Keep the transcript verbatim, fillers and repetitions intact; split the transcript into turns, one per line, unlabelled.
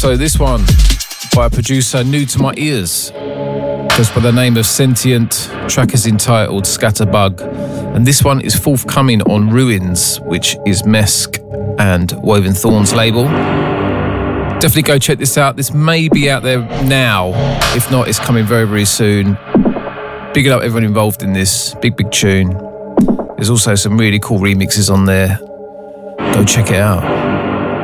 also this one by a producer new to my ears, goes by the name of Sentient. Track is entitled Scatterbug, and this one is forthcoming on Ruins, which is Mesk and Woven Thorns label. Definitely go check this out. This may be out there now. If not, it's coming very, very soon. Big it up everyone involved in this. Big, big tune. There's also some really cool remixes on there. Go check it out.